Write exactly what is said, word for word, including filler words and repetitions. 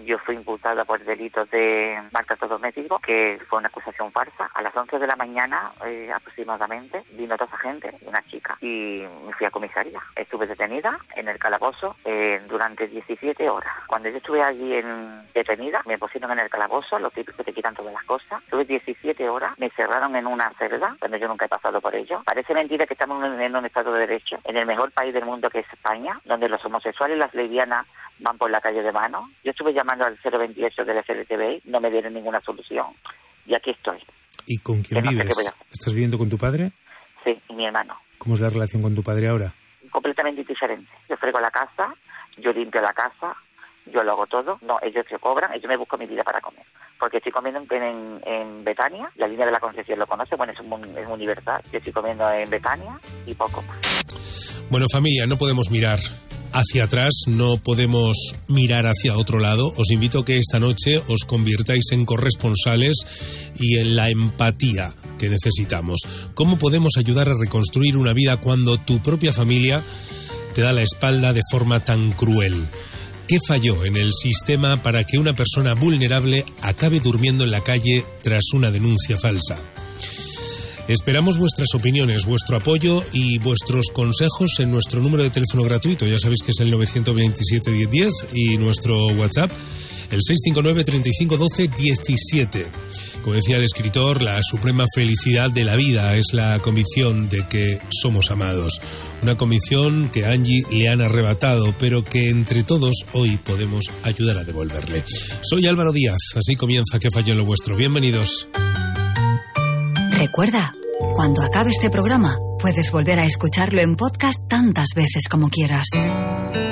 yo fui imputada por delitos de maltrato doméstico, que fue una acusación falsa. A las once de la mañana eh, aproximadamente vino toda esa gente, una chica, y me fui a comisaría. Estuve detenida en el calabozo eh, durante diecisiete horas. Cuando yo estuve allí en, detenida, me pusieron en el calabozo, los tipos que te quitan todas las cosas. Estuve diecisiete horas, me cerraron en una celda, cuando yo nunca he pasado por ello. Parece mentira que estamos en, en un estado de derecho, en el mejor país del mundo, que es España, donde los homosexuales y las lesbianas van por la calle de mano. Yo estuve llamando al cero veintiocho del F L T B, no me dieron ninguna solución. Y aquí estoy. ¿Y con quién no vives? Sé ¿Estás viviendo con tu padre? Sí, y mi hermano. ¿Cómo es la relación con tu padre ahora? Completamente diferente. Yo frego la casa, yo limpio la casa, yo lo hago todo. No, ellos se cobran, yo me busco mi vida para comer. Porque estoy comiendo en, en, en Betania, la línea de la Concepción lo conoce, bueno, es un, es un universal. Yo estoy comiendo en Betania y poco más. Bueno, familia, no podemos mirar hacia atrás, no podemos mirar hacia otro lado. Os invito a que esta noche os convirtáis en corresponsales y en la empatía que necesitamos. ¿Cómo podemos ayudar a reconstruir una vida cuando tu propia familia te da la espalda de forma tan cruel? ¿Qué falló en el sistema para que una persona vulnerable acabe durmiendo en la calle tras una denuncia falsa? Esperamos vuestras opiniones, vuestro apoyo y vuestros consejos en nuestro número de teléfono gratuito. Ya sabéis que es el nueve dos siete, uno cero uno cero y nuestro WhatsApp, el seis cinco nueve, treinta y cinco, doce, diecisiete. Como decía el escritor, la suprema felicidad de la vida es la convicción de que somos amados. Una convicción que a Angie le han arrebatado, pero que entre todos hoy podemos ayudar a devolverle. Soy Álvaro Díaz, así comienza ¿Qué falló en lo vuestro? Bienvenidos. Recuerda, cuando acabe este programa, puedes volver a escucharlo en podcast tantas veces como quieras.